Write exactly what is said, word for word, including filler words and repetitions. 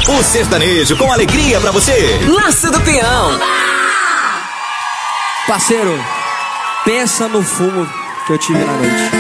O sertanejo com alegria pra você. Laço do Peão. Parceiro, pensa no fumo que eu tive na noite.